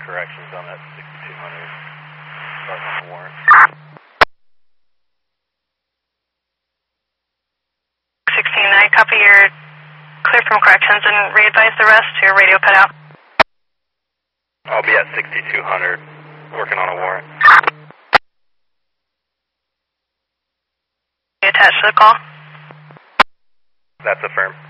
corrections on that 6200. Starting on the warrant. 16, I copy your clear from corrections and re-advise the rest. Your radio cut out. I'll be at 6200 working on a warrant. Attached to the call. That's affirmed.